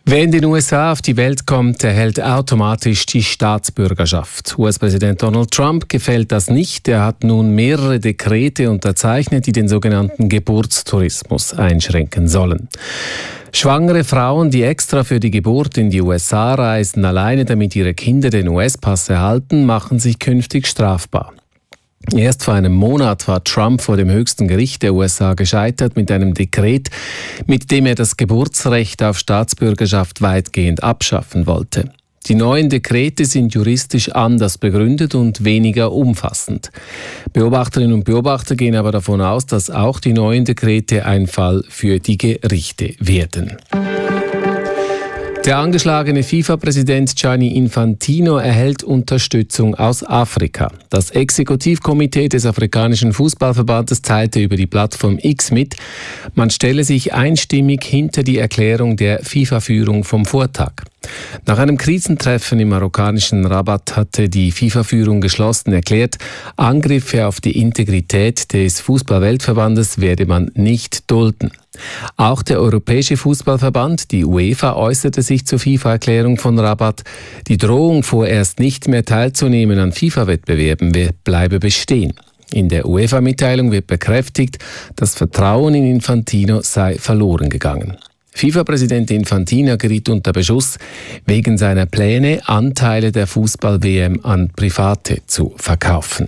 Wer in den USA auf die Welt kommt, erhält automatisch die Staatsbürgerschaft. US-Präsident Donald Trump gefällt das nicht. Er hat nun mehrere Dekrete unterzeichnet, die den sogenannten Geburtstourismus einschränken sollen. Schwangere Frauen, die extra für die Geburt in die USA reisen, alleine damit ihre Kinder den US-Pass erhalten, machen sich künftig strafbar. Erst vor einem Monat war Trump vor dem höchsten Gericht der USA gescheitert mit einem Dekret, mit dem er das Geburtsrecht auf Staatsbürgerschaft weitgehend abschaffen wollte. Die neuen Dekrete sind juristisch anders begründet und weniger umfassend. Beobachterinnen und Beobachter gehen aber davon aus, dass auch die neuen Dekrete ein Fall für die Gerichte werden. Der angeschlagene FIFA-Präsident Gianni Infantino erhält Unterstützung aus Afrika. Das Exekutivkomitee des afrikanischen Fußballverbandes teilte über die Plattform X mit, man stelle sich einstimmig hinter die Erklärung der FIFA-Führung vom Vortag. Nach einem Krisentreffen im marokkanischen Rabat hatte die FIFA-Führung geschlossen erklärt, Angriffe auf die Integrität des Fußball-Weltverbandes werde man nicht dulden. Auch der Europäische Fußballverband, die UEFA, äußerte sich zur FIFA-Erklärung von Rabat. Die Drohung, vorerst nicht mehr teilzunehmen an FIFA-Wettbewerben, bleibe bestehen. In der UEFA-Mitteilung wird bekräftigt, das Vertrauen in Infantino sei verloren gegangen. FIFA-Präsident Infantino geriet unter Beschuss wegen seiner Pläne, Anteile der Fußball-WM an Private zu verkaufen.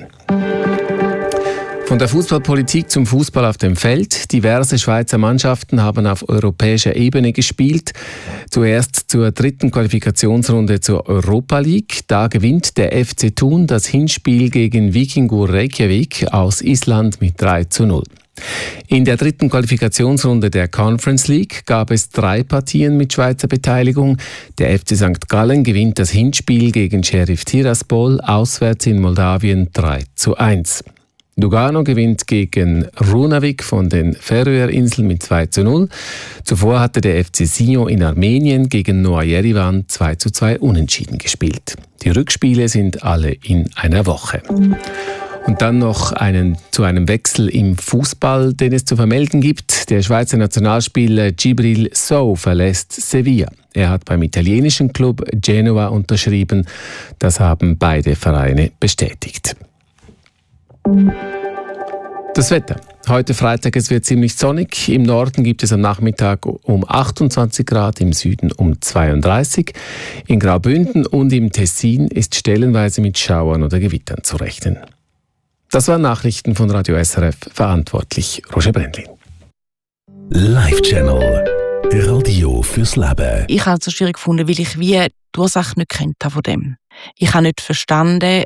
Von der Fußballpolitik zum Fußball auf dem Feld. Diverse Schweizer Mannschaften haben auf europäischer Ebene gespielt. Zuerst zur dritten Qualifikationsrunde zur Europa League. Da gewinnt der FC Thun das Hinspiel gegen Víkingur Reykjavik aus Island mit 3:0. In der dritten Qualifikationsrunde der Conference League gab es 3 Partien mit Schweizer Beteiligung. Der FC St. Gallen gewinnt das Hinspiel gegen Sheriff Tiraspol auswärts in Moldawien 3:1. Lugano gewinnt gegen Runavík von den Färöerinseln mit 2:0. Zuvor hatte der FC Sion in Armenien gegen Noah Yerevan 2:2 unentschieden gespielt. Die Rückspiele sind alle in einer Woche. Und dann noch zu einem Wechsel im Fußball, den es zu vermelden gibt. Der Schweizer Nationalspieler Djibril Sow verlässt Sevilla. Er hat beim italienischen Club Genoa unterschrieben. Das haben beide Vereine bestätigt. Das Wetter. Heute Freitag, es wird ziemlich sonnig. Im Norden gibt es am Nachmittag um 28 Grad, im Süden um 32. In Graubünden und im Tessin ist stellenweise mit Schauern oder Gewittern zu rechnen. Das waren Nachrichten von Radio SRF, verantwortlich Roger Brändlin. Live-Channel. Radio fürs Leben. Ich habe es so schwierig gefunden, weil ich wie die Ursache nicht kennt von dem. Ich habe nicht verstanden,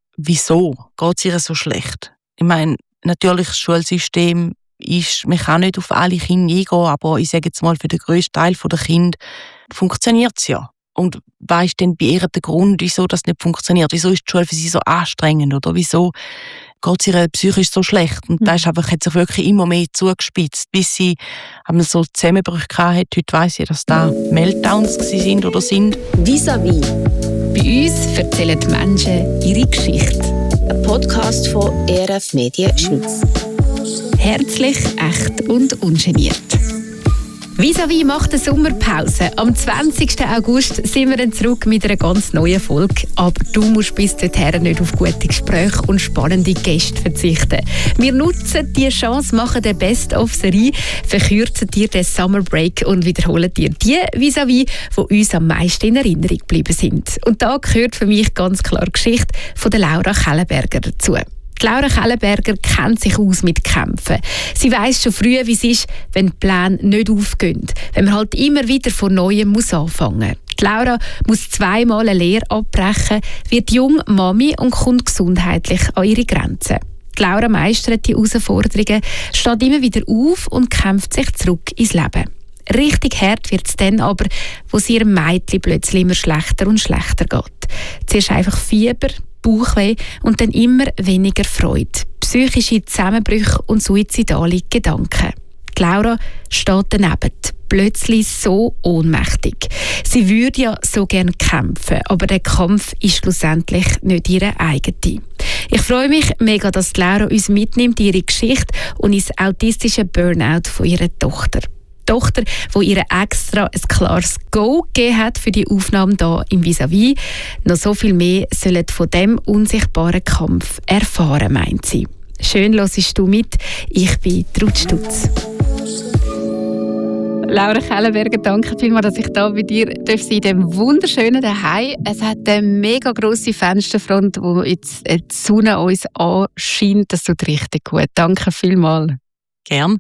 wieso geht es ihr so schlecht. Ich meine, natürlich, das Schulsystem ist, man kann nicht auf alle Kinder eingehen, aber ich sage jetzt mal, für den grössten Teil der Kinder funktioniert es ja. Und was ist denn bei ihr der Grund, wieso das nicht funktioniert? Wieso ist die Schule für sie so anstrengend? Oder wieso geht es ihr psychisch so schlecht? Und das hat sich wirklich immer mehr zugespitzt, bis sie so Zusammenbrüche hatte. Heute weiss ich, dass da Meltdowns sind oder sind. Vis-à-vis. Bei uns erzählen die Menschen ihre Geschichte. Ein Podcast von ERF Medien Schweiz. Herzlich, echt und ungeniert. Vis-à-vis macht eine Sommerpause. Am 20. August sind wir dann zurück mit einer ganz neuen Folge. Aber du musst bis dorthin nicht auf gute Gespräche und spannende Gäste verzichten. Wir nutzen die Chance, machen eine Best-of-Serie, verkürzen dir den Summer Break und wiederholen dir die Vis-à-vis, die uns am meisten in Erinnerung geblieben sind. Und da gehört für mich ganz klar die Geschichte von der Laura Kellenberger dazu. Die Laura Kellenberger kennt sich aus mit Kämpfen. Sie weiss schon früh, wie es ist, wenn die Pläne nicht aufgehen. Wenn man halt immer wieder von Neuem anfangen muss. Die Laura muss 2-mal eine Lehre abbrechen, wird jung Mami und kommt gesundheitlich an ihre Grenzen. Die Laura meistert die Herausforderungen, steht immer wieder auf und kämpft sich zurück ins Leben. Richtig hart wird es dann aber, wo es ihrem Mädchen plötzlich immer schlechter und schlechter geht. Zuerst einfach Fieber, Bauchweh und dann immer weniger Freude. Psychische Zusammenbrüche und suizidale Gedanken. Die Laura steht daneben, plötzlich so ohnmächtig. Sie würde ja so gerne kämpfen, aber der Kampf ist schlussendlich nicht ihre eigene. Ich freue mich mega, dass die Laura uns mitnimmt, ihre Geschichte und ins autistische Burnout von ihrer Tochter. Tochter, die ihr extra ein klares Go gegeben hat für die Aufnahme hier im Vis-à-vis. Noch so viel mehr sollen von diesem unsichtbaren Kampf erfahren, meint sie. Schön hörst du mit. Ich bin Ruth Stutz. Laura Kellenberger, danke vielmals, dass ich hier bei dir sein darf, in diesem wunderschönen Zuhause. Es hat eine mega grosse Fensterfront, wo jetzt die Sonne uns anscheint. Das tut richtig gut. Danke vielmals. Gern.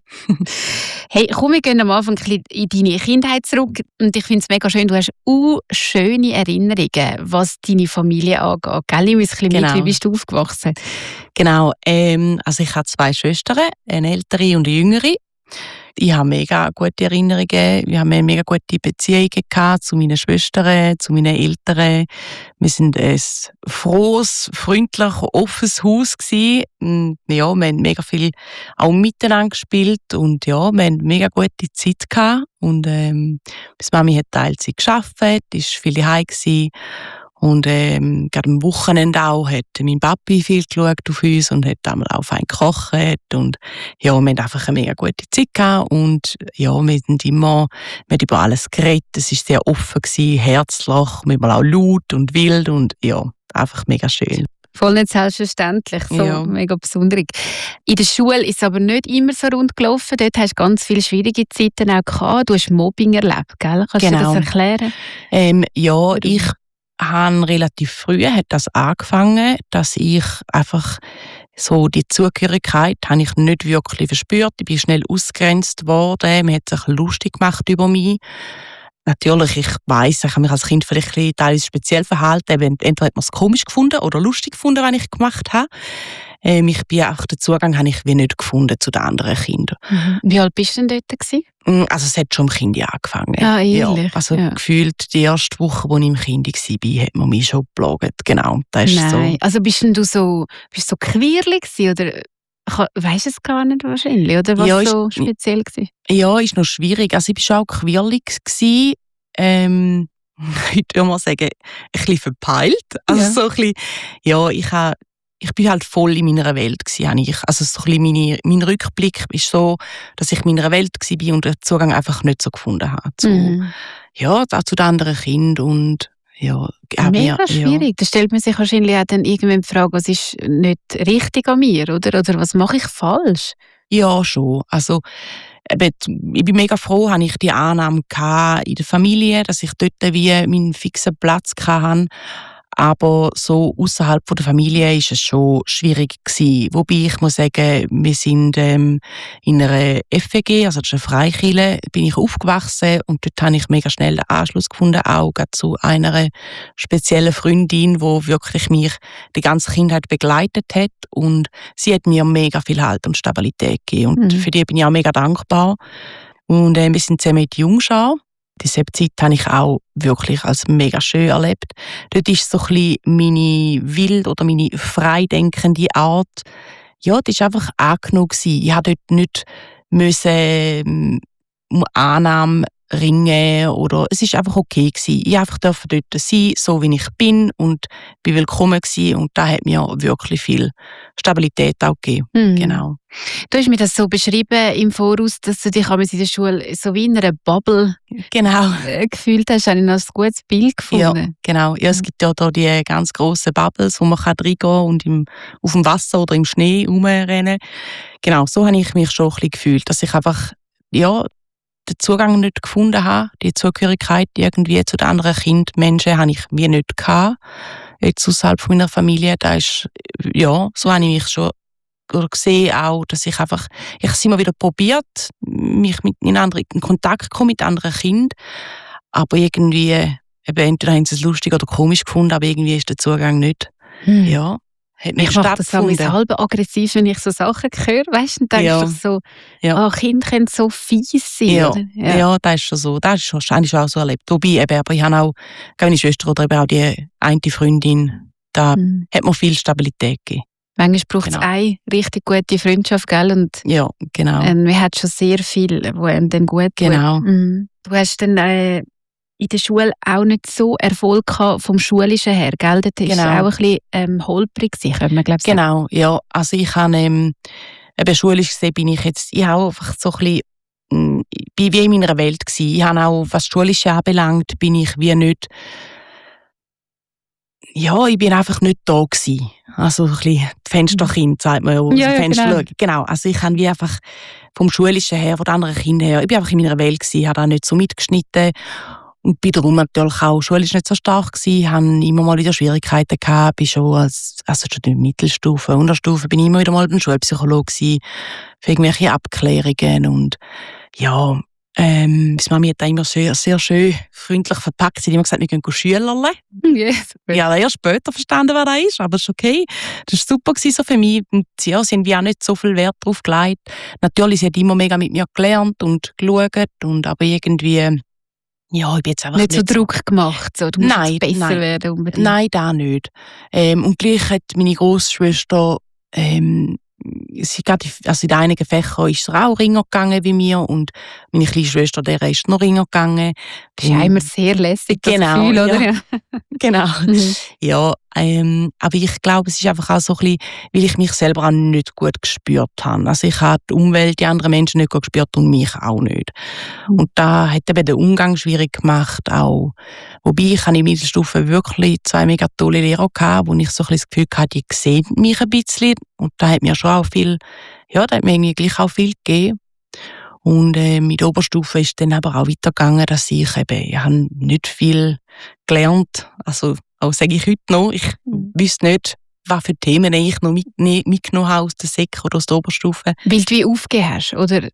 Hey, komm, wir gehen am Anfang ein bisschen in deine Kindheit zurück. Und ich finde es mega schön, du hast schöne Erinnerungen, was deine Familie angeht. Gell? Ich muss ein bisschen mit, wie bist du aufgewachsen? Genau, also ich habe 2 Schwestern, eine ältere und eine jüngere. Ich habe mega gute Erinnerungen. Wir haben eine mega gute Beziehung gehabt zu meinen Schwestern, zu meinen Eltern. Wir sind ein frohes, freundlich, offenes Haus gewesen. Und ja, wir haben mega viel auch miteinander gespielt und ja, wir haben mega gute Zeit gehabt. Und meine Mami hat Teilzeit gearbeitet, ist viel daheim gewesen. Und gerade am Wochenende auch hat mein Papi viel geschaut auf uns und hat einmal auch fein gekocht. Und ja, wir haben einfach eine mega gute Zeit gehabt. Und ja, wir haben über alles geredet. Es war sehr offen gewesen, herzlich, manchmal auch laut und wild und ja, einfach mega schön. Voll nicht selbstverständlich, so ja. Mega besonders. In der Schule ist es aber nicht immer so rund gelaufen. Dort hast du ganz viele schwierige Zeiten auch gehabt. Du hast Mobbing erlebt, gell? Kannst du das erklären? Ja, ich habe relativ früh hat das angefangen, dass ich einfach so die Zugehörigkeit habe ich nicht wirklich verspürt. Ich bin schnell ausgegrenzt worden. Man hat sich lustig gemacht über mich. Natürlich, ich weiss, ich habe mich als Kind vielleicht ein bisschen teilweise speziell verhalten. Entweder hat man es komisch gefunden oder lustig gefunden, was ich gemacht habe. Den Zugang habe ich wie nicht gefunden zu den anderen Kindern. Mhm. Wie alt bist du denn dort gewesen? Also es hat schon im Kind angefangen. Ah, ehrlich? Ja, also gefühlt die erste Woche, als ich im Kind war, hat man mich schon geplagt. Genau, das ist Nein. so. Also bist du so quirlig gewesen, oder weisst du es gar nicht wahrscheinlich, oder was ja, so speziell war? Ja, ist noch schwierig. Also ich war auch quirlig gewesen. Ich würde mal sagen, ein bisschen verpeilt. Also ja. So ein bisschen, ja, ich bin halt voll in meiner Welt gewesen. Also so ein bisschen mein Rückblick ist so, dass ich in meiner Welt war und den Zugang einfach nicht so gefunden habe zu den anderen Kindern und ja. Mega schwierig. Ja. Da stellt man sich wahrscheinlich auch dann irgendwann die Frage, was ist nicht richtig an mir, oder was mache ich falsch? Ja, schon. Also ich bin mega froh, habe ich die Annahme in der Familie, dass ich dort wie meinen fixen Platz hatte. Aber so außerhalb der Familie ist es schon schwierig gewesen. Wobei ich muss sagen, wir sind in einer FEG, also das ist eine Freikirche, bin ich aufgewachsen und dort habe ich mega schnell den Anschluss gefunden, auch zu einer speziellen Freundin, die wirklich mich die ganze Kindheit begleitet hat und sie hat mir mega viel Halt und Stabilität gegeben und für die bin ich auch mega dankbar. Und wir sind zusammen in die Jungschar. Diese Zeit habe ich auch wirklich als mega schön erlebt. Dort ist so ein bisschen meine wild oder meine freidenkende Art, ja, das war einfach angenommen gewesen. Ich musste dort nicht Annahme ringen oder es ist einfach okay gewesen. Ich durfte dort sein, so wie ich bin und bin willkommen gewesen und da hat mir wirklich viel Stabilität auch gegeben. Genau. Du hast mir das so beschrieben im Voraus, dass du dich in der Schule so wie in einer Bubble gefühlt hast. Habe ich noch ein gutes Bild gefunden? Ja, genau. Ja, es gibt ja da die ganz grossen Bubbles, wo man reingehen kann und auf dem Wasser oder im Schnee rumrennen. Genau, so habe ich mich schon ein bisschen gefühlt, dass ich einfach, ja, den Zugang nicht gefunden habe, die Zugehörigkeit irgendwie zu den anderen Menschen habe ich wie nicht gehabt. Jetzt außerhalb von meiner Familie, da ist, ja, so habe ich mich schon gesehen auch, dass ich habe es immer wieder probiert, mich in Kontakt zu kommen mit anderen Kindern, aber irgendwie, entweder haben sie es lustig oder komisch gefunden, aber irgendwie ist der Zugang nicht, ja. Ich mache das auch halb aggressiv, wenn ich so Sachen höre, weißt du, dann denkst du so, Kinder können so fies sein. Ja, oder? Ja, das ist schon so. Das ist wahrscheinlich auch so erlebt. Wobei, aber ich habe auch meine Schwester oder eben auch die eine Freundin, da hat mir viel Stabilität gegeben. Manchmal braucht es eine richtig gute Freundschaft, gell? Und ja, genau. Man hat schon sehr viel, wo einem dann gut tut. Genau. Du hast dann in der Schule auch nicht so Erfolg gehabt vom Schulischen her, gell? Das war auch ein bisschen holprig, könnte man glaube ich sagen. Genau, ja. Also ich habe, schulisch gesehen bin ich jetzt, ich habe einfach so ein bisschen bin wie in meiner Welt gewesen. Ich habe auch, was das Schulische anbelangt, bin ich wie nicht, ja, ich bin einfach nicht da gewesen. Also ein bisschen die Fensterkind, sagt man ja, aus dem Fenster genau. schauen. Genau, also ich habe wie einfach vom Schulischen her, von den anderen Kindern her, ich bin einfach in meiner Welt gewesen, habe da nicht so mitgeschnitten und bin darum natürlich auch schulisch nicht so stark gewesen, habe immer mal wieder Schwierigkeiten gehabt, bin schon schon in der Mittelstufe, Unterstufe, bin ich immer wieder mal beim Schulpsychologe gewesen, für irgendwelche Abklärungen und ja, meine Mami hat da immer sehr, sehr schön freundlich verpackt. Sie hat immer gesagt, wir gehen Schülerle. Yes. Ich habe erst später verstanden, was das ist, aber es ist okay. Das war super so für mich. Und ja, sie haben wie auch nicht so viel Wert darauf gelegt. Natürlich, sie hat immer mega mit mir gelernt und geschaut, aber irgendwie, ja, ich bin jetzt einfach Nicht so Druck gemacht, so, du musst jetzt besser werden unbedingt. Nein, da nicht. Und gleich hat meine Grossschwester, sie also in einigen Fächern ist sie auch Ringer gegangen wie mir und meine kleine Schwester, der ist noch Ringer gegangen. Das ist ja immer sehr lässig, das Genau, Gefühl, oder? ja. Genau. Ja, aber ich glaube, es ist einfach auch so ein bisschen, weil ich mich selber auch nicht gut gespürt habe. Also ich habe die Umwelt, die anderen Menschen nicht gut gespürt und mich auch nicht. Und da hat eben den Umgang schwierig gemacht auch. Wobei ich in der Mittelstufe wirklich 2 mega tolle Lehrer gehabt, wo ich so ein bisschen das Gefühl hatte, die sehen mich ein bisschen. Und da hat mir schon auch viel, ja, da hat mir irgendwie gleich auch viel gegeben. Und mit der Oberstufe ist dann aber auch weitergegangen, dass ich habe nicht viel gelernt. Also, auch sage ich heute noch, ich wüsste nicht, was für Themen ich noch mitgenommen habe aus der Sek oder aus der Oberstufe. Weil du wie aufgegeben hast, oder?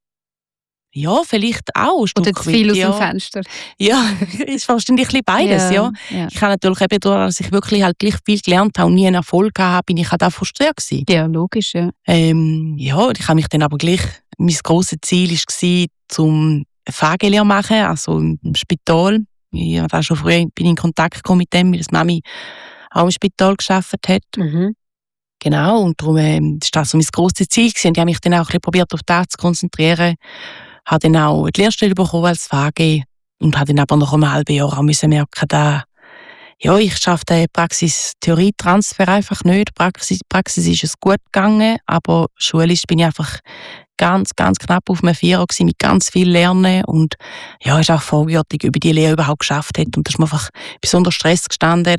Ja, vielleicht auch ein Stück Oder zu viel weit, aus ja. dem Fenster. Ja, ist wahrscheinlich ein bisschen beides, ja. Ich habe natürlich eben dadurch, dass ich wirklich halt gleich viel gelernt habe und nie einen Erfolg habe, bin ich halt auch frustriert gewesen. Ja, logisch, ja. Ja, ich habe mich dann aber gleich, mein grosses Ziel war, zum FAG-Lehre machen, also im Spital. Ich habe auch schon früher bin in Kontakt gekommen mit dem, weil das Mami auch im Spital gearbeitet hat. Genau, und darum war das so mein grosses Ziel gewesen. Und ich habe mich dann auch ein bisschen probiert, auf das zu konzentrieren. Habe dann auch die Lehrstelle bekommen als FAG und habe dann aber nach einem halben Jahr auch merken, dass ja, ich schaffe den Praxis-Theorie-Transfer einfach nicht. Praxis ist es gut gegangen, aber schulisch bin ich einfach ganz, ganz knapp auf einem Vierer gewesen, mit ganz viel Lernen und ja, es ist auch vorwürdig, ob ich die Lehre überhaupt geschafft hätte und da ist mir einfach besonders Stress gestanden,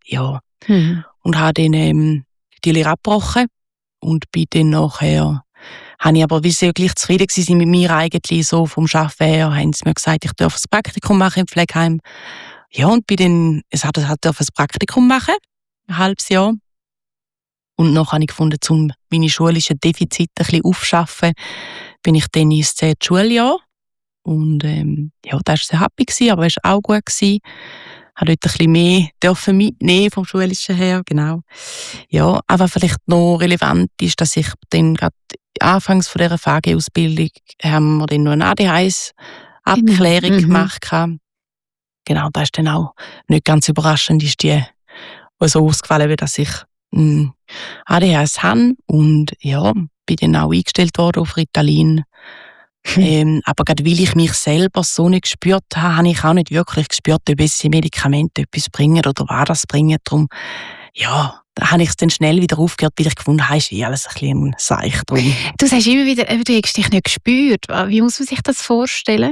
und habe dann die Lehre abgebrochen und bin dann nachher, habe ich aber, weil sie ja gleich zufrieden waren mit mir eigentlich, so vom Arbeiten her, haben sie mir gesagt, ich darf ein Praktikum machen im Pflegeheim. Ja, und bin dann, darf ein Praktikum machen, ein halbes Jahr. Und noch habe ich gefunden, um meine schulischen Defizite ein bisschen aufzuschaffen, bin ich dann ins 10. Schuljahr. Und ja, da war sehr happy gewesen, aber es war auch gut gewesen. Habe dort ein bisschen mehr dürfen mitnehmen vom Schulischen her, genau. Ja, aber vielleicht noch relevant ist, dass ich dann gerade anfangs von dieser FAG-Ausbildung haben wir dann noch eine ADHS-Abklärung gemacht. Genau, das ist dann auch nicht ganz überraschend, ist die so ausgefallen, dass ich ADHS habe und ja, bin dann auch eingestellt worden auf Ritalin. Aber gerade weil ich mich selber so nicht gespürt habe, habe ich auch nicht wirklich gespürt, ob diese Medikamente etwas bringen oder was das bringen. Darum, ja, da habe ich es dann schnell wieder aufgehört, weil ich gefunden habe, ist alles ein bisschen Seich drum. Du sagst immer wieder, du hast dich nicht gespürt. Wie muss man sich das vorstellen?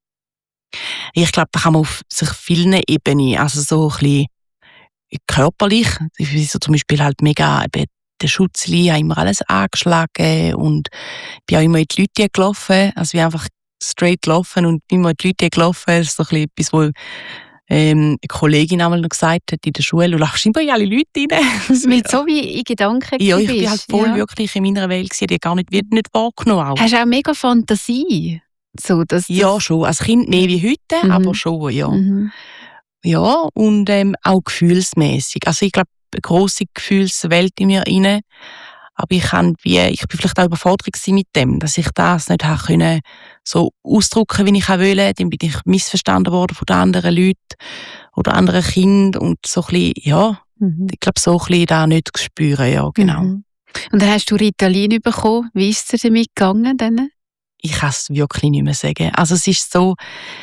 Ich glaube, da kann man auf sich vielen Ebenen, also so ein bisschen körperlich, so zum Beispiel halt mega eben der Schutzli, habe immer alles angeschlagen und bin auch immer in die Leute gelaufen, also wie einfach straight gelaufen und bin immer in die Leute gelaufen. Das ist so ein bisschen etwas, wo eine Kollegin einmal noch gesagt hat in der Schule, du lachst immer in alle Leute rein. Weil so wie in Gedanken ja, ich bin halt voll wirklich in meiner Welt gewesen, die gar nicht wahrgenommen auch. Hast du auch mega Fantasie? So, ja, schon. Als Kind mehr wie heute, aber schon, ja. Ja, und auch gefühlsmäßig. Also ich glaube, eine grosse Gefühlswelt in mir rein. Aber ich bin vielleicht auch überfordert mit dem, dass ich das nicht habe können, so ausdrücken, wie ich auch wollte. Dann bin ich missverstanden worden von den anderen Leuten oder anderen Kindern und so ein bisschen, ja, ich glaube, so ein bisschen da nicht zu spüren, ja, genau. Und dann hast du Ritalin bekommen. Wie ist es dir damit gegangen dann? Ich kann es wirklich nicht mehr sagen. Also es ist so,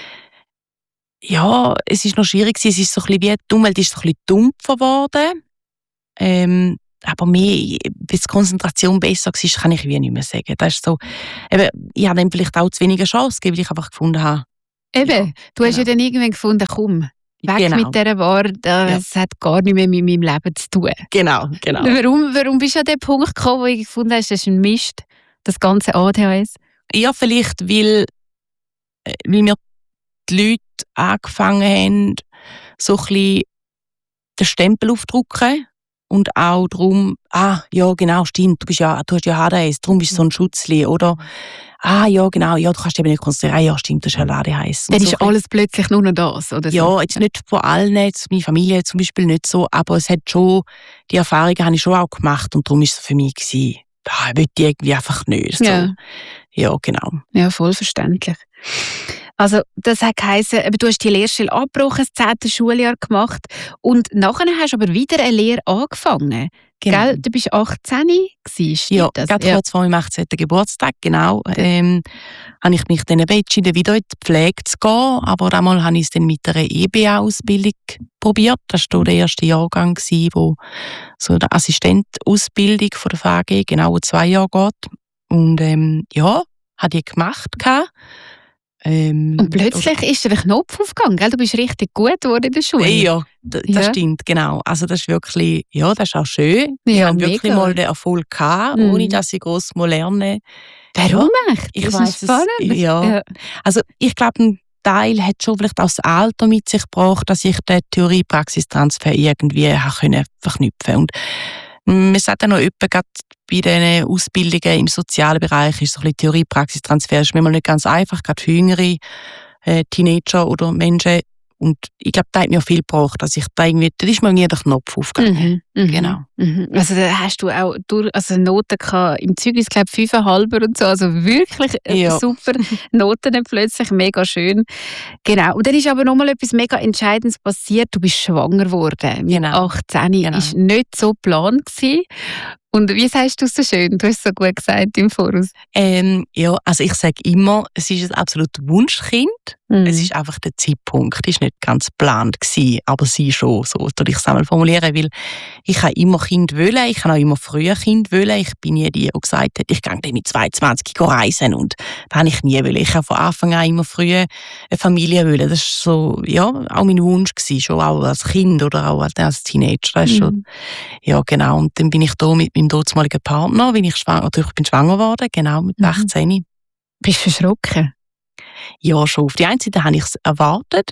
ja, es ist noch schwierig gewesen. Es ist so ein bisschen wie, die Umwelt ist so ein bisschen dumpfer geworden. aber mehr, wie die Konzentration besser war, kann ich wie nicht mehr sagen. Das ist so, eben, ich habe dann vielleicht auch zu wenige Chance gegeben, weil ich einfach gefunden habe. Eben, du hast ja dann irgendwann gefunden, komm, weg mit dieser Ware, das hat gar nicht mehr mit meinem Leben zu tun. Genau. Warum bist du an den Punkt gekommen, wo du gefunden hast, das ist ein Mist, das ganze ADHS? Ja, vielleicht, weil mir die Leute angefangen haben, so ein bisschen den Stempel aufzudrücken und auch darum, ja genau, stimmt, du hast ja ADHS, darum bist du so ein Schutzli, oder ja genau, ja, du kannst eben nicht konzentrieren, ja stimmt, das ist ja ADHS. Dann ist alles plötzlich nur noch das, oder so? Ja, jetzt nicht von allen, jetzt meine Familie zum Beispiel nicht so, aber es hat schon, die Erfahrungen habe ich schon auch gemacht und darum war es für mich, ich will die irgendwie einfach nicht. So. Ja, genau. Ja, voll verständlich. Also, das hat geheissen, du hast die Lehrstelle abgebrochen, das 10. Schuljahr gemacht und nachher hast du aber wieder eine Lehre angefangen. Genau. Gell? Du bist 18 gewesen, ja, gerade kurz vor meinem 18. Geburtstag, genau. Habe ich mich dann entschieden, wieder in die Pflege zu gehen, aber einmal habe ich es dann mit einer EBA-Ausbildung probiert. Das war der erste Jahrgang, wo so eine Assistentausbildung von der VAG genau 2 Jahre geht. Und habe ich gemacht. Und plötzlich ist dir ein Knopf aufgegangen, gell? Du bist richtig gut geworden in der Schule. Ja, das stimmt, genau. Also das ist wirklich, ja, das ist auch schön. Ich habe wirklich mal den Erfolg gehabt, ohne dass ich gross mal lernen. Warum echt? Ich weiss es. Ja. Also ich glaube, ein Teil hat schon vielleicht auch das Alter mit sich gebracht, dass ich den Theorie-Praxistransfer irgendwie verknüpfen konnte. Und man sagt auch noch etwa, bei diesen Ausbildungen im sozialen Bereich ist so ein bisschen Theorie-Praxistransfer ist manchmal nicht ganz einfach, gerade für jüngere Teenager oder Menschen. Und ich glaube, da hat mir viel gebraucht, dass ich da irgendwie, da ist mir irgendwie der Knopf aufgegangen. Genau. Also da hast du auch Noten gehabt, im Zeugnis, glaube ich, 5,5 und so, also wirklich super Noten plötzlich, mega schön. Genau. Und dann ist aber nochmal etwas mega Entscheidendes passiert, du bist schwanger geworden. Mit 18, ist nicht so geplant gewesen. Und wie sagst du es so schön? Du hast es so gut gesagt im Voraus. Ja, also ich sage immer, es ist ein absolutes Wunschkind. Es ist einfach der Zeitpunkt, es war nicht ganz geplant gewesen, aber sie schon, so würde ich es einmal formulieren, weil ich habe immer Kind wollen, ich habe auch immer früher Kind wollen. Ich bin nie die, die gesagt hat, ich gehe mit 22 reisen und das habe ich nie wollen. Ich habe von Anfang an immer früher eine Familie wollen. Das ist so, ja, auch mein Wunsch gewesen, schon auch als Kind oder auch als Teenager. Das ist schon, ja genau. Und dann bin ich da mit meinem damaligen Partner, ich bin schwanger geworden, genau, mit 18. Bist du verschrocken? Ja, schon. Auf die einen Seite habe ich es erwartet.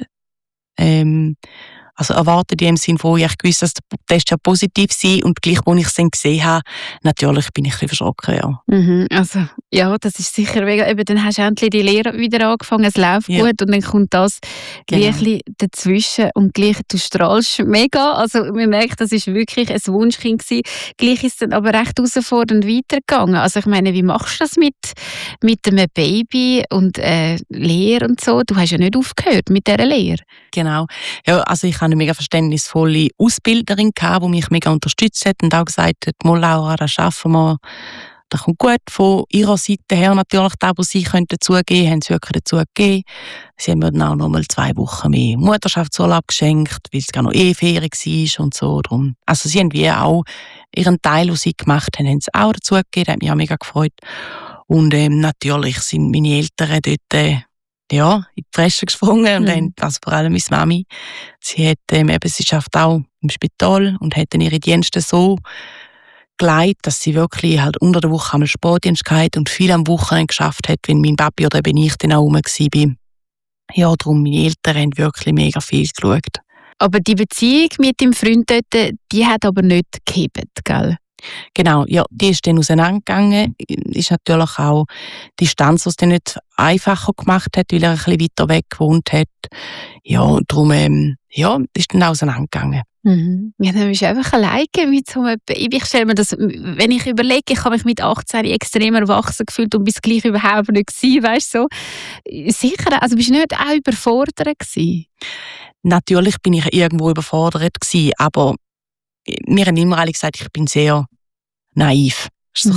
Also erwartet in dem Sinne, wo ich gewusst, dass der Test ja positiv sei und gleich, wo ich es dann gesehen habe, natürlich bin ich ein bisschen verschrocken, ja. Also, ja, das ist sicher mega, eben, dann hast du endlich die Lehre wieder angefangen, es läuft gut und dann kommt das gleich dazwischen und gleich, du strahlst mega, also man merkt, das ist wirklich ein Wunschkind gewesen. Gleich ist es dann aber recht herausfordernd weitergegangen. Also ich meine, wie machst du das mit einem Baby und Lehre und so? Du hast ja nicht aufgehört mit dieser Lehre. Genau. Ja, also ich hatte eine mega verständnisvolle Ausbilderin, die mich mega unterstützt hat und auch gesagt hat, Laura, das schaffen wir. Das kommt gut von ihrer Seite her natürlich, da, wo sie dazugeben können, haben sie wirklich dazugegeben. Sie haben mir dann auch noch mal 2 Wochen mehr Mutterschaftsurlaub geschenkt, weil es gar noch Ferien war und so. Darum. Also sie haben wie auch ihren Teil, den sie gemacht haben sie auch dazugegeben. Das hat mich auch mega gefreut. Und natürlich sind meine Eltern dort in die Fresse gesprungen und haben, also vor allem meine Mami. Sie hat sie schafft auch im Spital und hat dann ihre Dienste so geleitet, dass sie wirklich halt unter der Woche einmal Sportdienst hatte und viel am Wochenende geschafft hat, wenn mein Papi oder eben ich dann auch rum war. Ja, darum, meine Eltern haben wirklich mega viel geschaut. Aber die Beziehung mit dem Freund dort, die hat aber nicht gehebt, gell? Genau, ja, die ist dann auseinandergegangen. Ist natürlich auch die Distanz, die es dann nicht einfacher gemacht hat, weil er ein bisschen weiter weg gewohnt hat. Ja, und darum, ist dann auseinandergegangen. Ja, dann bist du einfach alleine mit so einem Baby. Ich stelle mir das, wenn ich überlege, ich habe mich mit 18 extrem erwachsen gefühlt und bis gleich überhaupt nicht gewesen, weißt du, so. Sicher, also bist du nicht auch überfordert gewesen? Natürlich bin ich irgendwo überfordert gewesen, aber mir haben immer alle gesagt, ich bin sehr naiv. Das ist so ein bisschen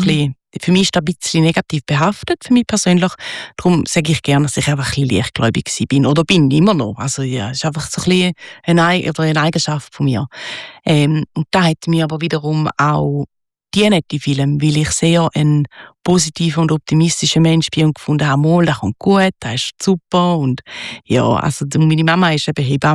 Für mich ist das ein bisschen negativ behaftet, für mich persönlich. Darum sage ich gerne, dass ich einfach ein bisschen leichtgläubig bin. Oder bin immer noch. Also ja, es ist einfach so ein bisschen eine Eigenschaft von mir. Und da hat mir aber wiederum auch die nette Film, weil ich sehr ein positiver und optimistischer Mensch bin und gefunden habe, das kommt gut, das ist super. Und ja, also meine Mama ist eben Hebamme.